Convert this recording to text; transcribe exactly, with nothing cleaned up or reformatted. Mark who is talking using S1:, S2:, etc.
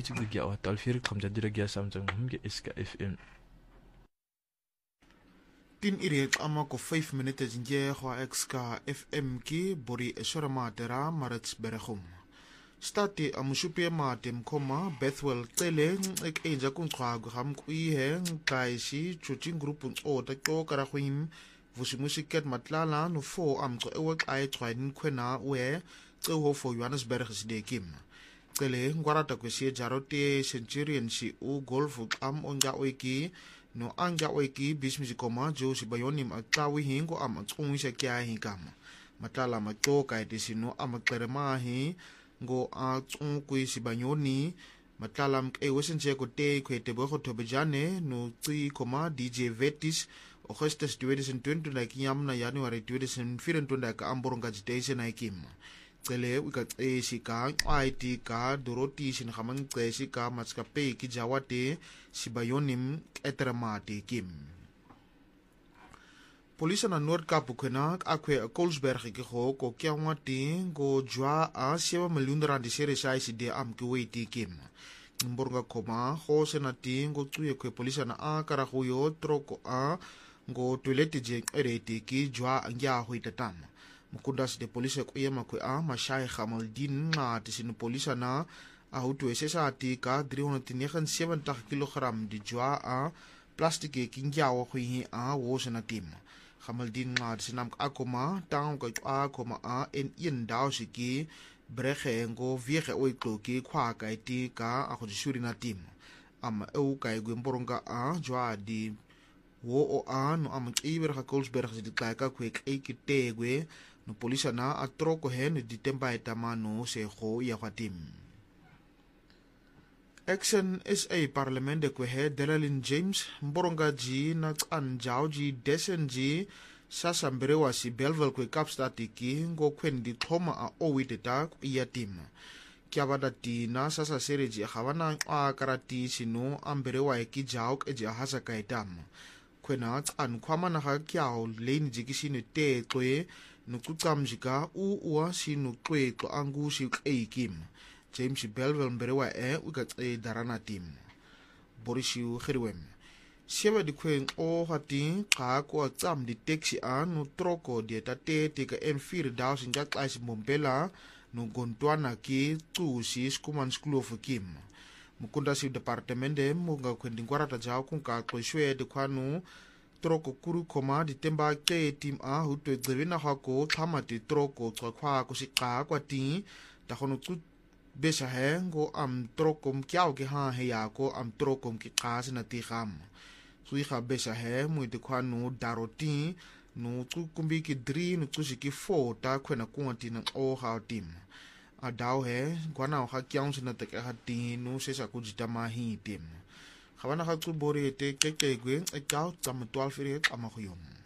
S1: wichtig die ja tal vier kommt der direkt ja Samsung hum iska F M
S2: tin iri ama ko five minutes nje kwa exka F M ki bori esora matera marats berechum stati amushupe matem koma Bethwell cele ek enja kun kwa gram kui he kaishi chuching group o ta to kara khwim vusimusiket matlala no fo am ko ewek ai twain kwena we tse ho fo Johannesburg sidekim cele ngwarata kwesi jarote centurion si u golf am onja weki no anga weki bismisi koma jo si bayonim atlawi hingo am atungisa kya hingama matlala mato kai tisino am klerema hi ngo a tsung kui si banyoni matlalam e wesenje ko te kwete bo to bejane no tsi koma D J Vetis Augustus twenty twenty like yam na January twenty twenty-four ka amboronga jitese na ikim cele wika e sika I T ka doroti sin khamang tse sika matska pe ki jawate si bayonim etramate kim Polisa na Noord Kaap kwena akwe Colesberg ke go ko kyawati go jwa a seven miljoen rand sere sai si de am ke weti kim mborga koma go sena tingo tsuye kwe polisa na akara go yo troko a go toilet je ereti ki jwa ngya ho itatama mukundas de polisa ko yema kwe a mashai Gamaldin na tisino polisa na a hutu esesa atika three hundred seventy kilogram di jwa a plastic ki ngya ho hi a wo sena tim Gamaldin nga sinam akoma tang ko akoma a en in daw siki brege ngo viege oi kloki kwa kai ti ka a go shuri na tim am eu kai gwemboronga a jwa di wo o a no am iber ga Colesberg di ka kwek ekitegwe no polisa na atroko hen di tempa etamano se go ya kwatim Action S A Parlement de kwehe Delalin James mboronga ji na anjao ji desen ji sasa mberewa si Belvel kwe Kapstad ki ngo kwen di thoma a owiteta iya tim kya bada ti na sasa sere ji khawana a karati sino amberewa ki jao ke ji hasa kaitam kwena an kwama na ha kyao lein ji ki sine te twe no kutsam jika u uwa sino twe to angu si e kim James Belvel mberewa e ukat e darana tim Borishiu khiriwem siaba di kwen o hati ka ko tsam di taxi a no troko di tate te ka M four thousand ja klasi mombela no gontwana ki tu si skuman school of kim mukunda si departemente munga kwendi ngwarata ja kun ka kloshwe de kwanu troko kuru koma di temba ke tim a huto dzevina hako thama ti troko tsakwa ko sika kwa ti ta khono tu besa he ngo am trokom kyao ke ha he ya ko am trokom ki qas na ti kham sui kha besa he mu de kwanu daroti no tu kumbi ki three no tu ki four ta khwena kwati na o ha tim a daw he kwana ha kyang sina te ka ti no se sa ku jita ma hi tim khawana ha tu bori te ke ke gwe e ka tsam twelve ri ama khuyom